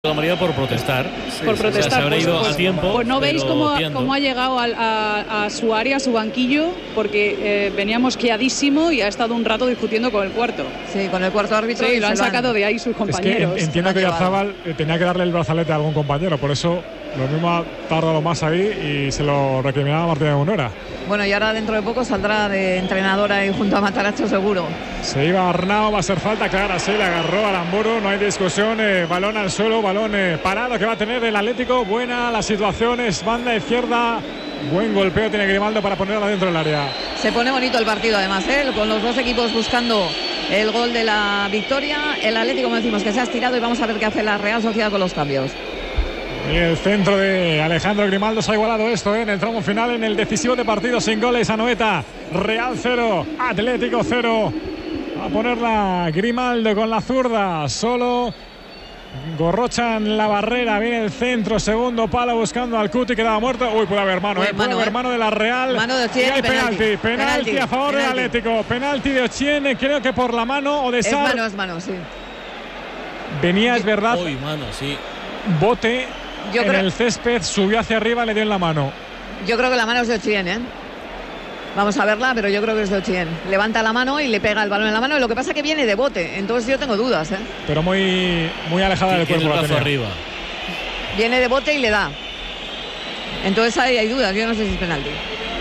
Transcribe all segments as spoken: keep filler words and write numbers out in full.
María por protestar. Sí, por sí, protestar. O sea, se habrá ido pues, a tiempo. Pues no veis cómo, cómo ha llegado a, a, a su área, a su banquillo, porque eh, venía mosqueadísimo y ha estado un rato discutiendo con el cuarto. Sí, con el cuarto árbitro. Sí, y lo han sacado han... de ahí sus compañeros. Es que entiendo que Oyarzábal tenía que darle el brazalete a algún compañero, por eso lo mismo ha tardado más ahí y se lo recriminaba a Martín de Munera. Bueno, y ahora dentro de poco saldrá de entrenadora ahí junto a Matarazzo seguro. Se iba Arnau, va a ser falta clara, se le agarró al Aramburu, no hay discusión, eh, balón al suelo, balón eh, parado que va a tener el Atlético. Buena la situación, es banda izquierda, buen golpeo tiene Grimaldo para ponerla dentro del área. Se pone bonito el partido además, ¿eh? Con los dos equipos buscando el gol de la victoria. El Atlético, como decimos, que se ha estirado y vamos a ver qué hace la Real Sociedad con los cambios. Y el centro de Alejandro Grimaldo se ha igualado esto, ¿eh? En el tramo final, en el decisivo de partido sin goles. Anoeta, Real cero, Atlético cero. A ponerla Grimaldo con la zurda, solo Gorrochan la barrera, viene el centro, segundo palo buscando al Cuti, quedaba muerto. Uy, puede haber mano, Uy, eh, mano, puede haber eh. mano de la Real. Mano de Ochien, y hay penalti. penalti, penalti, Penalti, a favor penalti. del Atlético. Penalti de Ochien, creo que por la mano o de Sar. Es mano, es mano, sí. Venía, es verdad. Uy, mano, sí. Bote Yo en creo... el césped, subió hacia arriba, le dio en la mano. Yo creo que la mano es de Ochien, ¿eh? Vamos a verla, pero yo creo que es de Ochien. Levanta la mano y le pega el balón en la mano. Lo que pasa es que viene de bote, entonces yo tengo dudas, ¿eh? Pero muy, muy alejada del cuerpo. El brazo la tenía. arriba. Viene de bote y le da. Entonces ahí hay dudas, yo no sé si es penalti.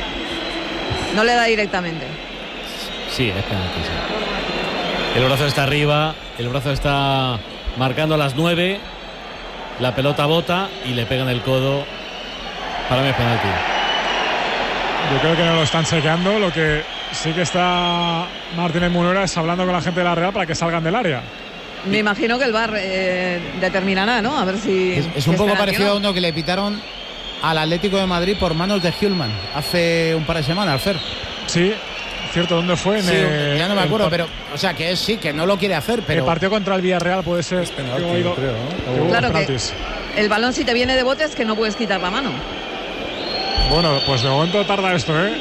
No le da directamente. Sí, es penalti, sí. El brazo está arriba, el brazo está marcando a las nueve. La pelota bota y le pega en el codo. Para mí es penalti. Yo creo que no lo están chequeando. Lo que sí que está Martínez Munera es hablando con la gente de la Real para que salgan del área. Me imagino que el V A R eh, determinará, ¿no? A ver si... Es, es un poco parecido a uno que le pitaron al Atlético de Madrid por manos de Hjulman hace un par de semanas, al Fer. Sí, cierto, ¿dónde fue? En sí, el, ya no me acuerdo, el, pero, o sea, que es, sí, que no lo quiere hacer, pero... El partido contra el Villarreal puede ser... Es penalti, oído, yo creo, ¿no? Claro que penaltis. el balón, si te viene de bote, es que no puedes quitar la mano. Bueno, pues de momento tarda esto, ¿eh?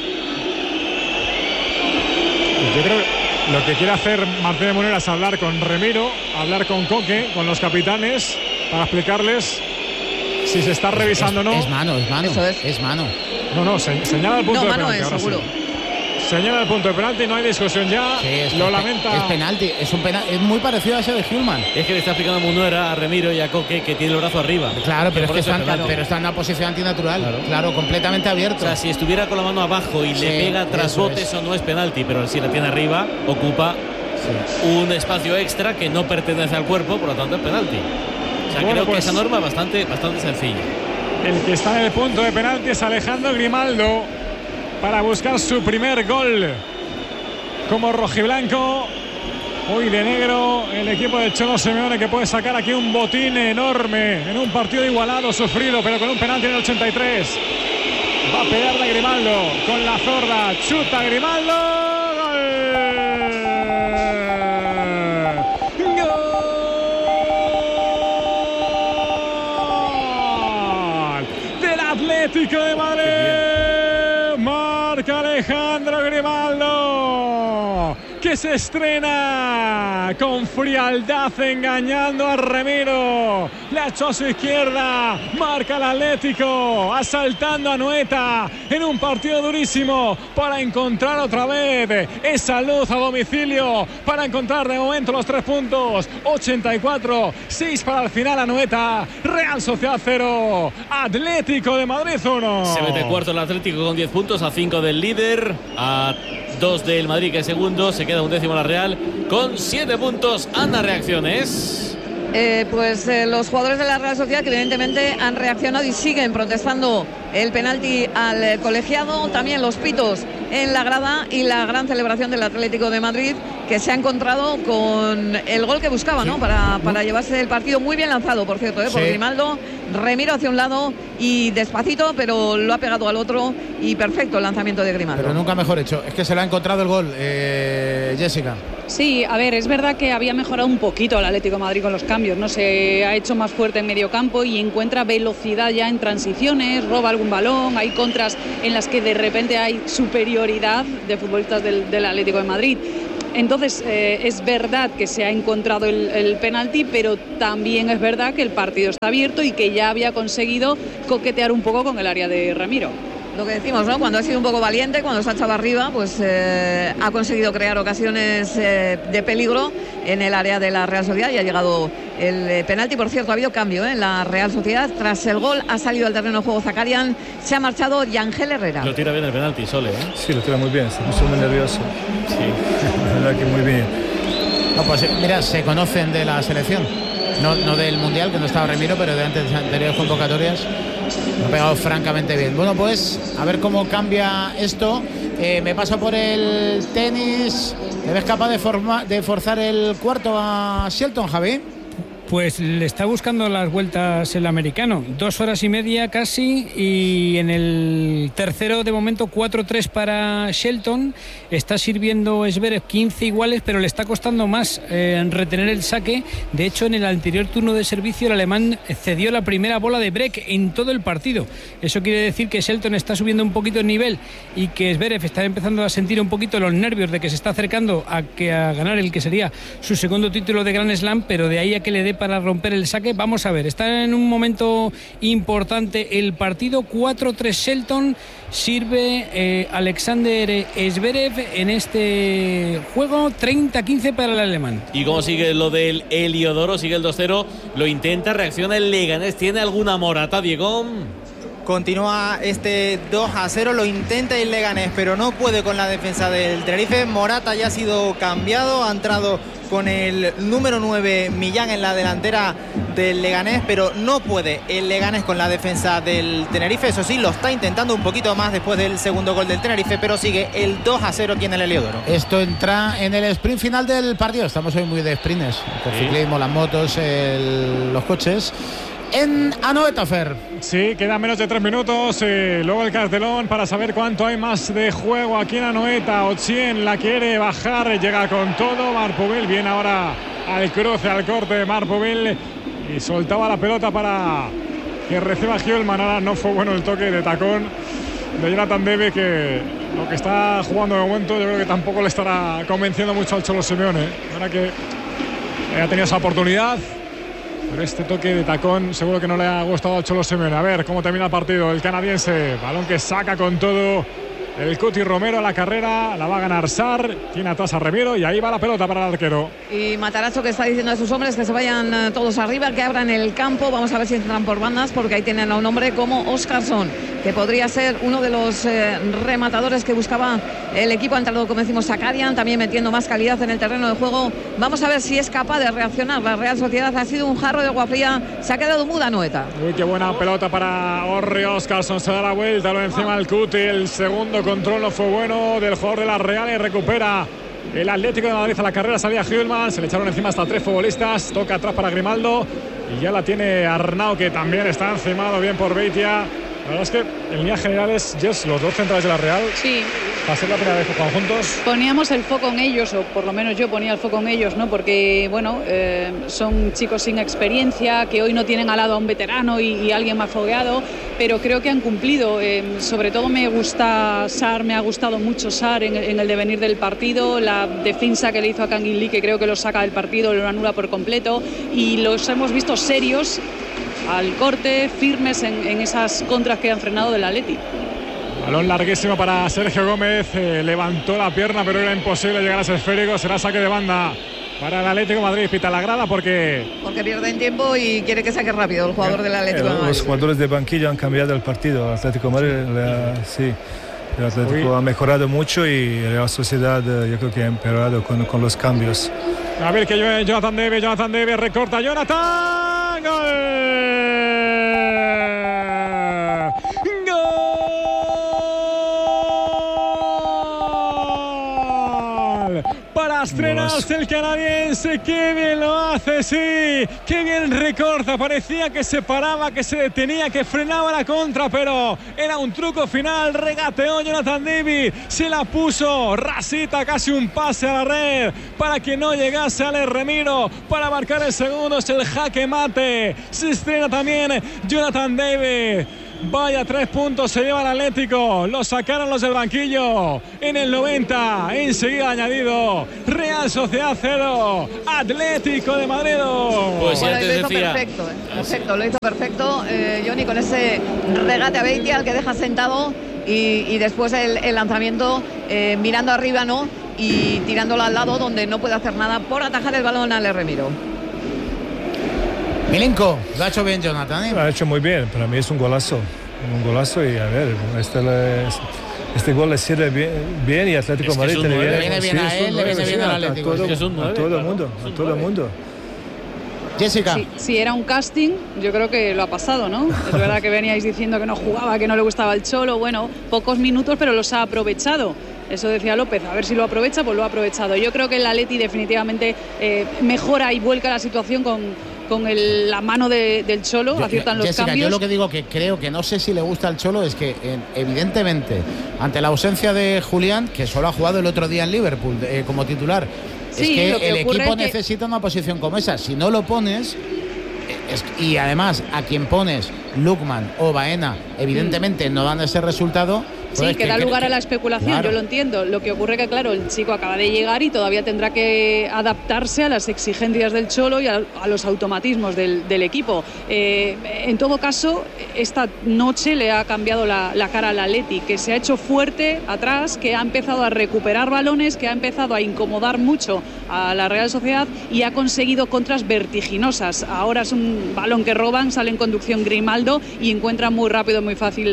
Yo creo que lo que quiere hacer Martínez Munera es hablar con Remiro, hablar con Coque, con los capitanes, para explicarles si se está revisando o no. Es mano, es mano. Eso es. Es mano. No, no, se, señala el punto No, de mano penalti. es, ahora seguro. sí. Señala el punto de penalti, no hay discusión ya. Sí, es, lo es, lamenta. Es penalti, es un penalti, es muy parecido a ese de Hjulman. Es que le está explicando a Munera, a Remiro y a Coque que tiene el brazo arriba. Claro, pero es por que eso están, penalti. pero está en una posición antinatural. Claro, claro, completamente abierto. O sea, si estuviera con la mano abajo y Sí, le pega tras eso bote, es. eso no es penalti, pero si la tiene arriba, ocupa Sí. un espacio extra que no pertenece al cuerpo, por lo tanto es penalti. O sea, Bueno, creo pues, que esa norma es bastante, bastante sencilla. El que está en el punto de penalti es Alejandro Grimaldo para buscar su primer gol como rojiblanco. Hoy de negro el equipo de Cholo Simeone, que puede sacar aquí un botín enorme en un partido igualado, sufrido, pero con un penalti en el ochenta y tres. Va a pegarle Grimaldo con la zurda, chuta Grimaldo, gol, gol del Atlético de Madrid. Marca Alejandro Grimaldo, que se estrena con frialdad engañando a Remiro. Le echó a su izquierda, marca el Atlético, asaltando a Anoeta en un partido durísimo para encontrar otra vez esa luz a domicilio, para encontrar de momento los tres puntos. ochenta y cuatro, seis para el final. Anoeta, Real Sociedad cero, Atlético de Madrid uno. Se mete cuarto el Atlético con diez puntos, a cinco del líder, a dos del Madrid que es segundo, se queda un décimo la Real con siete puntos. Anda, reacciones. Eh, pues eh, los jugadores de la Real Sociedad, que evidentemente han reaccionado y siguen protestando el penalti al eh, colegiado, también los pitos en la grada y la gran celebración del Atlético de Madrid, que se ha encontrado con el gol que buscaba, ¿no? Para, para llevarse el partido. Muy bien lanzado, por cierto, ¿eh? Por Sí. Grimaldo. Remiro hacia un lado y despacito, pero lo ha pegado al otro, y perfecto el lanzamiento de Grimaldo. Pero nunca mejor hecho. Es que se le ha encontrado el gol, eh, Jessica. Sí, a ver, es verdad que había mejorado un poquito el Atlético de Madrid con los cambios, ¿no? Se ha hecho más fuerte en medio campo y encuentra velocidad ya en transiciones, roba algún balón, hay contras en las que de repente hay superioridad de futbolistas del, del Atlético de Madrid. Entonces, eh, es verdad que se ha encontrado el, el penalti, pero también es verdad que el partido está abierto y que ya había conseguido coquetear un poco con el área de Ramiro. Lo que decimos, ¿no? Cuando ha sido un poco valiente, cuando se ha echado arriba, pues eh, ha conseguido crear ocasiones eh, de peligro en el área de la Real Sociedad y ha llegado el eh, penalti. Por cierto, ha habido cambio ¿eh? en la Real Sociedad. Tras el gol ha salido al terreno de juego Zakarian, se ha marchado Yangel Herrera. Lo tira bien el penalti, Sole, ¿eh? Sí, lo tira muy bien, se puso muy nervioso. Sí, la verdad que muy bien. No, pues mira, se conocen de la selección, no, no del Mundial, que no estaba Ramiro, pero de antes, anteriores convocatorias. Lo ha pegado francamente bien. Bueno, pues a ver cómo cambia esto. Eh, me paso por el tenis. ¿Te ves capaz de, forma, de forzar el cuarto a Shelton, Javi? Pues le está buscando las vueltas el americano. Dos horas y media casi. Y en el tercero, de momento, cuatro tres para Shelton. Está sirviendo Zverev quince iguales, pero le está costando más eh, retener el saque. De hecho, en el anterior turno de servicio, el alemán cedió la primera bola de break en todo el partido. Eso quiere decir que Shelton está subiendo un poquito el nivel y que Zverev está empezando a sentir un poquito los nervios de que se está acercando a, que, a ganar el que sería su segundo título de Grand Slam, pero de ahí a que le dé para romper el saque, vamos a ver, está en un momento importante el partido. Cuatro tres Shelton, sirve eh, Alexander Zverev en este juego. Treinta quince para el alemán. ¿Y cómo sigue lo del Heliodoro? Sigue el dos cero, lo intenta, reacciona el Leganés. ¿Tiene alguna morata, Diego? Continúa este dos a cero, lo intenta el Leganés, pero no puede con la defensa del Tenerife. Morata ya ha sido cambiado, ha entrado con el número nueve Millán en la delantera del Leganés, pero no puede el Leganés con la defensa del Tenerife. Eso sí, lo está intentando un poquito más después del segundo gol del Tenerife, pero sigue el dos a cero aquí en el Heliodoro. Esto entra en el sprint final del partido. Estamos hoy muy de sprints, el sí. ciclismo, las motos, el, los coches. En Anoeta, Fer. Sí, quedan menos de tres minutos. Eh, luego el cartelón para saber cuánto hay más de juego aquí en Anoeta. Ochien la quiere bajar, llega con todo. Marpubil viene ahora al cruce, al corte de Marpubil y soltaba la pelota para que reciba Hjulman. Ahora no fue bueno el toque de tacón de Jonathan David, que lo que está jugando de momento yo creo que tampoco le estará convenciendo mucho al Cholo Simeone. Ahora que ha tenido esa oportunidad, pero este toque de tacón seguro que no le ha gustado al Cholo Simeone. A ver cómo termina el partido. El canadiense, balón que saca con todo el Cuti Romero a la carrera, la va a ganar Sarr, tiene atrás a Remiro y ahí va la pelota para el arquero. Y Matarazzo, que está diciendo a sus hombres que se vayan todos arriba, que abran el campo. Vamos a ver si entran por bandas, porque ahí tienen a un hombre como Óskarsson, que podría ser uno de los eh, rematadores que buscaba el equipo. Ha entrado, como decimos, Zakarian, también metiendo más calidad en el terreno de juego. Vamos a ver si es capaz de reaccionar. La Real Sociedad ha sido un jarro de agua fría, se ha quedado muda Noeta. Uy, qué buena pelota para Orri. Óskarsson se da la vuelta, lo encima el Cuti. El segundo control no fue bueno del jugador de la Real y recupera el Atlético de Madrid a la carrera. Salía Hjulman, se le echaron encima hasta tres futbolistas. Toca atrás para Grimaldo y ya la tiene Arnau, que también está encimado bien por Beitia. La verdad es que en líneas generales, Jess, los dos centrales de la Real, sí, va a ser la primera vez que juegan juntos. Poníamos el foco en ellos, o por lo menos yo ponía el foco en ellos, ¿no? Porque, bueno, eh, son chicos sin experiencia, que hoy no tienen al lado a un veterano y, y alguien más fogueado, pero creo que han cumplido. Eh, sobre todo me gusta Sarr, me ha gustado mucho Sarr en, en el devenir del partido, la defensa que le hizo a Kangin Lee, que creo que lo saca del partido, lo anula por completo, y los hemos visto serios al corte, firmes en, en esas contras que han frenado del Atleti. Balón larguísimo para Sergio Gómez, eh, levantó la pierna pero era imposible llegar a ese esférico. Será saque de banda para el Atlético de Madrid. Pita la grada porque porque pierden tiempo y quiere que saque rápido el jugador del Atlético de Madrid. Los jugadores de banquillo han cambiado el partido. El Atlético de Madrid le, sí, el Atlético Uy. ha mejorado mucho y la Sociedad yo creo que ha empeorado con, con los cambios. A ver que Jonathan David, Jonathan David recorta, Jonathan, gol. Para estrenarse el canadiense, qué bien lo hace, sí, qué bien recorta, parecía que se paraba, que se detenía, que frenaba la contra, pero era un truco final. Regateó Jonathan David, se la puso rasita, casi un pase a la red para que no llegase Ale Remiro para marcar el segundo. Es el jaque mate, se estrena también Jonathan David. Vaya tres puntos se lleva el Atlético. Lo sacaron los del banquillo en el noventa. Enseguida añadido. Real Sociedad cero. Atlético de Madrid. Pues bueno, ya te lo hizo decía. perfecto, ¿eh? perfecto, lo hizo perfecto. Eh, Johnny con ese regate a Beitia al que deja sentado y, y después el, el lanzamiento eh, mirando arriba, ¿no? Y tirándolo al lado donde no puede hacer nada por atajar el balón al Remiro. Milenko, lo ha hecho bien Jonathan, ¿eh? Lo ha hecho muy bien, para mí es un golazo, un golazo y a ver, este, le, este gol le sirve bien, bien y Atlético Es que Madrid es un tiene nueve. bien. Le viene bien Sí, a es un él, le nueve, viene sí, bien al a Atlético. todo, Es que es un nueve, a todo el claro, mundo, es a un todo el nueve. mundo. Jessica. Si, si era un casting, yo creo que lo ha pasado, ¿no? Es verdad que veníais diciendo que no jugaba, que no le gustaba el Cholo. Bueno, pocos minutos, pero los ha aprovechado. Eso decía López, a ver si lo aprovecha, pues lo ha aprovechado. Yo creo que el Atleti definitivamente eh, mejora y vuelca la situación con, con el, la mano de, del Cholo, Yo, aciertan los Jessica, cambios. yo lo que digo que creo que no sé si le gusta al Cholo es que eh, evidentemente ante la ausencia de Julián, que solo ha jugado el otro día en Liverpool eh, como titular, Sí, es que, lo que el ocurre equipo es que- necesita una posición como esa. Si no lo pones es- y además a quien pones, Lukman o Baena, evidentemente no dan ese resultado. Sí, pues que da que- lugar que- a la especulación, claro. yo lo entiendo. Lo que ocurre que, claro, el chico acaba de llegar y todavía tendrá que adaptarse a las exigencias del Cholo y a, a los automatismos del, del equipo. Eh, en todo caso, esta noche le ha cambiado la, la cara al Atleti, que se ha hecho fuerte atrás, que ha empezado a recuperar balones, que ha empezado a incomodar mucho a la Real Sociedad y ha conseguido contras vertiginosas. Ahora es un balón que roban, sale en conducción Grimaldo y encuentra muy rápido, muy fácil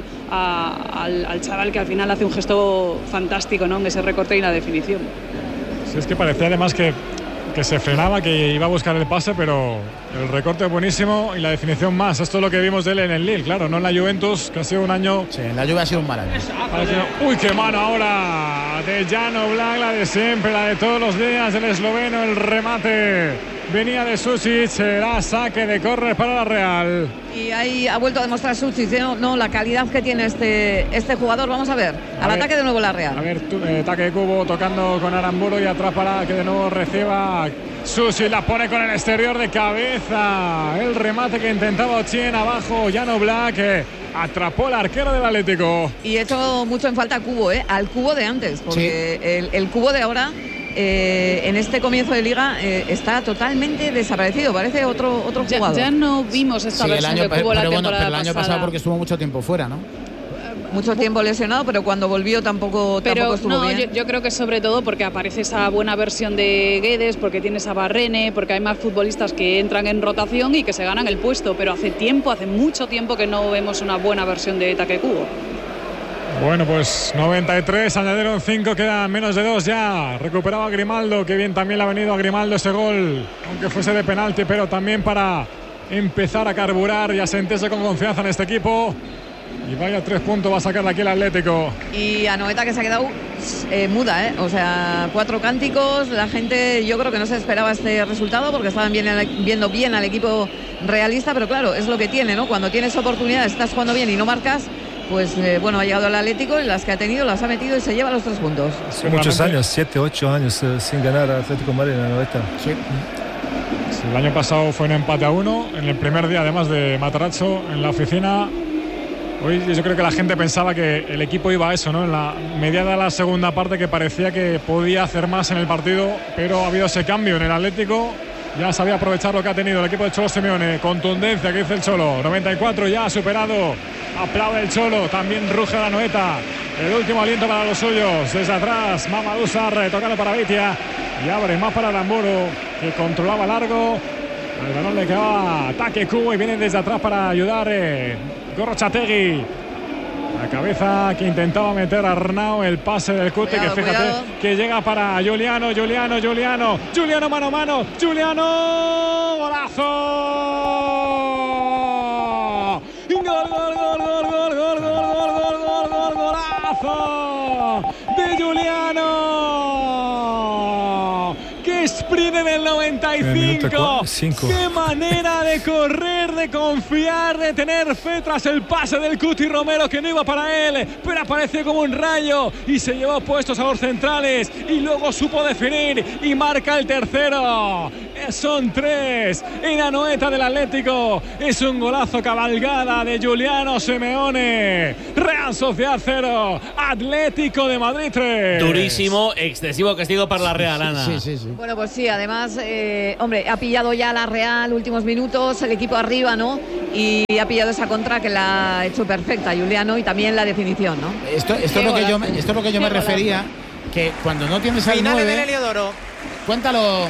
a- al, al chaval, que al final hace un gesto fantástico, ¿no? En ese recorte y la definición. Sí, es que parecía además que, que se frenaba, que iba a buscar el pase, pero el recorte es buenísimo y la definición más. Esto es lo que vimos de él en el Lille, claro, no en la Juventus, que ha sido un año... Sí, la lluvia ha sido un mal año. Uy, qué mano ahora de Jano Black, la de siempre, la de todos los días, el esloveno, el remate venía de Susic, será saque de córner para la Real. Y ahí ha vuelto a demostrar Susic, ¿no? no la calidad que tiene este, este jugador. Vamos a ver, A al ver, ataque de nuevo la Real. A ver, tu, eh, ataque de Cubo tocando con Aramburu y atrás para que de nuevo reciba Susic, la pone con el exterior de cabeza. El remate que intentaba Ochien abajo, Jano Black, eh, atrapó el arquero del Atlético. Y he hecho mucho en falta Cubo, ¿eh? Al Cubo de antes, porque el, el Cubo de ahora, eh, en este comienzo de liga, eh, está totalmente desaparecido. Parece otro, otro Ya, jugador. ya no vimos esta Sí, el versión año, de pero, Cubo la pero bueno, temporada pero el año pasada. pasado porque estuvo mucho tiempo fuera, ¿no? Mucho tiempo lesionado, pero cuando volvió tampoco, tampoco Pero estuvo no, bien. yo, yo creo que sobre todo porque aparece esa buena versión de Guedes, porque tienes a Barrene, porque hay más futbolistas que entran en rotación y que se ganan el puesto. Pero hace tiempo, hace mucho tiempo que no vemos una buena versión de Take Cubo. Bueno, pues noventa y tres, añadieron cinco, quedan menos de dos ya. Recuperaba Grimaldo, que bien también le ha venido a Grimaldo ese gol, aunque fuese de penalti, pero también para empezar a carburar y a sentirse con confianza en este equipo. Y vaya tres puntos va a sacar de aquí el Atlético. Y a Noeta, que se ha quedado eh, muda, ¿eh? O sea, cuatro cánticos. La gente, yo creo que no se esperaba este resultado porque estaban bien, viendo bien al equipo realista, pero claro, es lo que tiene, ¿no? Cuando tienes oportunidades, estás jugando bien y no marcas, pues eh, bueno, ha llegado al Atlético y las que ha tenido las ha metido y se lleva los tres puntos. Son muchos años, siete, ocho años eh, sin ganar a Atlético de Madrid en la noventa. Sí. Sí, el año pasado fue un empate a uno, en el primer día además de Matarazzo en la oficina. Hoy yo creo que la gente pensaba que el equipo iba a eso, ¿no? En la mediada de la segunda parte, que parecía que podía hacer más en el partido, pero ha habido ese cambio en el Atlético. Ya sabía aprovechar lo que ha tenido el equipo de Cholo Simeone. Contundencia que dice el Cholo. noventa y cuatro ya ha superado. Aplaude el Cholo. También ruge la Noeta. El último aliento para los suyos. Desde atrás, Mamadou Sarr tocando para Beitia. Y abre más para Aramburu, que controlaba largo. El balón le quedaba ataque Cubo y viene desde atrás para ayudar eh, Gorrotxategi. La cabeza que intentaba meter a Arnau, el pase del Cuti, Cuidado, que fíjate cuidado. que llega para Juliano, Juliano, Juliano, Juliano mano a mano, Juliano, golazo. Gol, gol, gol, gol, gol, gol, gol, gol, gol, gol, gol, golazo de Juliano. ¡Qué sprint en el noventa y cinco! ¡Qué manera de correr, de confiar, de tener fe tras el pase del Cuti Romero, que no iba para él, pero apareció como un rayo y se llevó puestos a los centrales y luego supo definir y marca el tercero. son tres. En la noeta del Atlético es un golazo cabalgada de Giuliano Simeone. Real Sociedad cero, Atlético de Madrid tres. Durísimo, excesivo castigo para la Real, Ana. Sí, sí, sí. Bueno, pues sí, además, eh, hombre, ha pillado ya la Real últimos minutos, el equipo arriba, ¿no? Y ha pillado esa contra que la ha hecho perfecta Giuliano, y también la definición, ¿no? Esto, esto, es, lo que yo, esto es lo que yo me refería, que cuando no tienes al Finales nueve... del Heliodoro. Cuéntalo.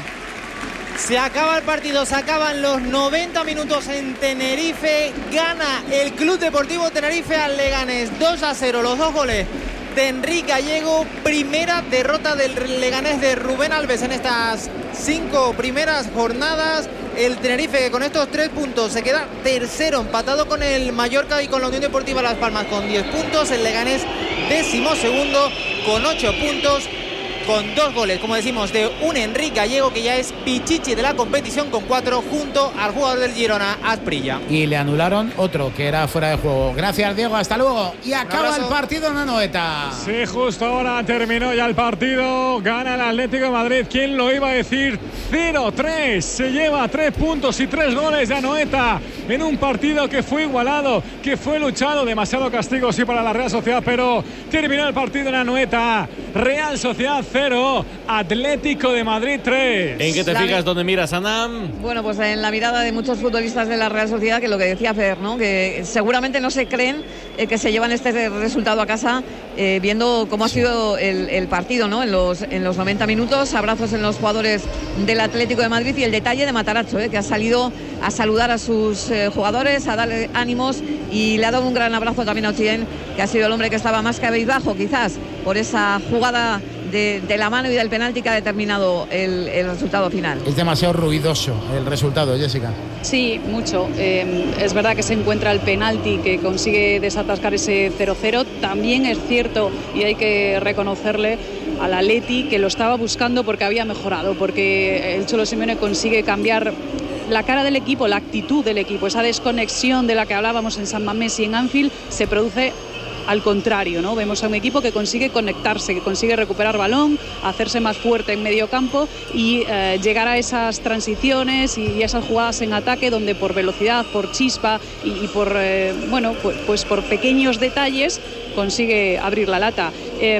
Se acaba el partido, se acaban los noventa minutos en Tenerife. Gana el Club Deportivo Tenerife al Leganés dos a cero. Los dos goles de Enrique Gallego. Primera derrota del Leganés de Rubén Alves en estas cinco primeras jornadas. El Tenerife, que con estos tres puntos se queda tercero, empatado con el Mallorca y con la Unión Deportiva Las Palmas con diez puntos. El Leganés décimo segundo con ocho puntos, con dos goles, como decimos, de un Enrique Gallego, que ya es pichichi de la competición con cuatro, junto al jugador del Girona, Asprilla. Y le anularon otro que era fuera de juego. Gracias, Diego, hasta luego. Y acaba el partido en Anoeta. Sí, justo ahora terminó ya el partido. Gana el Atlético de Madrid. ¿Quién lo iba a decir? cero tres. Se lleva tres puntos y tres goles de Anoeta en un partido que fue igualado, que fue luchado. Demasiado castigo, sí, para la Real Sociedad, pero terminó el partido en Anoeta. Real Sociedad cero, Atlético de Madrid tres. ¿En qué te la fijas? vi... ¿Dónde miras, Ana? Bueno, pues en la mirada de muchos futbolistas de la Real Sociedad, que lo que decía Fer, ¿no? Que seguramente no se creen eh, que se llevan este resultado a casa, eh, viendo cómo ha sido el, el partido, ¿no? En los, en los noventa minutos. Abrazos en los jugadores del Atlético de Madrid, y el detalle de Matarazzo, eh, que ha salido a saludar a sus eh, jugadores, a darle ánimos, y le ha dado un gran abrazo también a Ochieng, que ha sido el hombre que estaba más cabizbajo, quizás, por esa jugada De, de la mano y del penalti que ha determinado el, el resultado final. Es demasiado ruidoso el resultado, Jessica. Sí, mucho. Eh, es verdad que se encuentra el penalti que consigue desatascar ese cero cero. También es cierto, y hay que reconocerle al Atleti, que lo estaba buscando porque había mejorado, porque el Cholo Simeone consigue cambiar la cara del equipo, la actitud del equipo. Esa desconexión de la que hablábamos en San Mamés y en Anfield se produce al contrario, ¿no? Vemos a un equipo que consigue conectarse, que consigue recuperar balón, hacerse más fuerte en medio campo y eh, llegar a esas transiciones y, y esas jugadas en ataque donde por velocidad, por chispa y, y por eh, bueno, pues, pues por pequeños detalles consigue abrir la lata. Eh,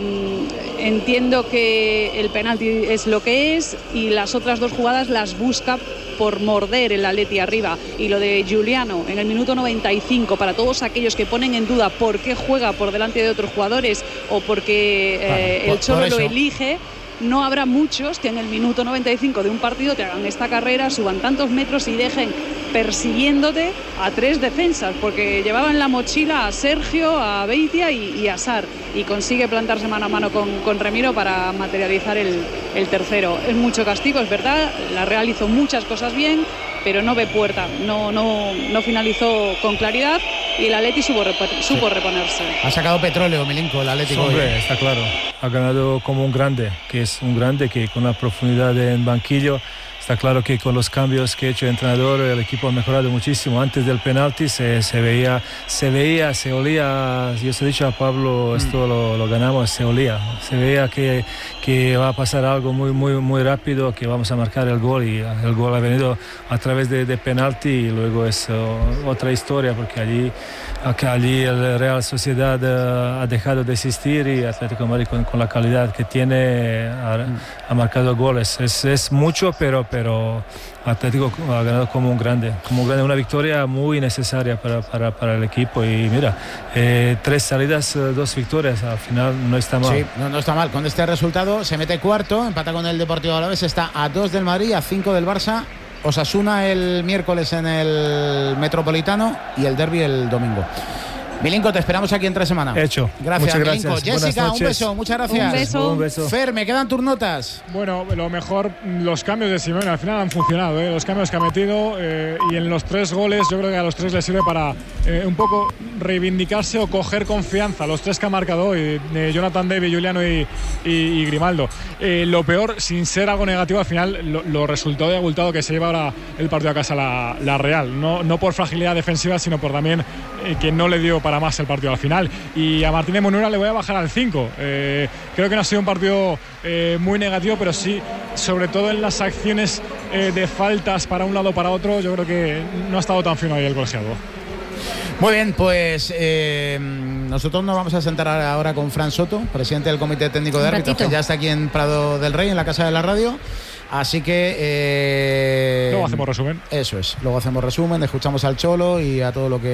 entiendo que el penalti es lo que es y las otras dos jugadas las busca por morder el Atleti arriba, y lo de Giuliano en el minuto noventa y cinco, para todos aquellos que ponen en duda por qué juega por delante de otros jugadores o porque eh, claro, el Cholo lo elige, no habrá muchos que en el minuto noventa y cinco de un partido te hagan esta carrera, suban tantos metros y dejen persiguiéndote a tres defensas, porque llevaban la mochila a Sergio, a Beitia y, y a Sar, y consigue plantarse mano a mano con, con Remiro para materializar el, el tercero. Es mucho castigo, es verdad, la Real hizo muchas cosas bien, pero no ve puerta, no, no, no finalizó con claridad, y el Atleti supo, supo reponerse. Ha sacado petróleo, Milinko, el Atlético. Hombre, está claro, ha ganado como un grande, que es un grande que con la profundidad en banquillo. Está claro que con los cambios que ha hecho el entrenador, el equipo ha mejorado muchísimo. Antes del penalti se, se veía, se veía, se olía. Yo se he dicho a Pablo, esto lo, lo ganamos, se olía. Se veía que, que va a pasar algo muy, muy, muy rápido, que vamos a marcar el gol, y el gol ha venido a través de, de penalti, y luego es uh, otra historia, porque allí, allí el Real Sociedad uh, ha dejado de existir, y Atlético de Madrid con, con la calidad que tiene ha, ha marcado goles. Es, es mucho, pero pero Atlético ha ganado como un grande, como un grande, una victoria muy necesaria para, para, para el equipo. Y mira, eh, tres salidas, dos victorias, al final no está mal. Sí, no, no está mal. Con este resultado se mete cuarto, empata con el Deportivo Alavés, está a dos del Madrid, a cinco del Barça. Osasuna el miércoles en el Metropolitano y el derbi el domingo. Milinko, te esperamos aquí entre semana. Hecho. Gracias, Muchas Milinko. gracias. Jessica, un beso, muchas gracias. Un beso. Un beso. Fer, me quedan tus notas. Bueno, lo mejor, los cambios de Simeone al final han funcionado, ¿eh? Los cambios que ha metido, eh, y en los tres goles yo creo que a los tres les sirve para eh, un poco reivindicarse o coger confianza. Los tres que ha marcado hoy, eh, Jonathan David, Giuliano y, y, y Grimaldo. Eh, lo peor, sin ser algo negativo, al final lo, lo resultado de abultado que se lleva ahora el partido a casa la, la Real. No, no por fragilidad defensiva, sino por también eh, que no le dio para más el partido al final. Y a Martínez Monura le voy a bajar al cinco. Eh, creo que no ha sido un partido eh, muy negativo, pero sí, sobre todo en las acciones eh, de faltas para un lado o para otro, yo creo que no ha estado tan fino ahí el colegiado. Muy bien, pues eh, nosotros nos vamos a sentar ahora con Fran Soto, presidente del Comité Técnico de Árbitros, que ya está aquí en Prado del Rey, en la Casa de la Radio. Así que eh, luego hacemos resumen. Eso es, luego hacemos resumen, escuchamos al Cholo y a todo lo que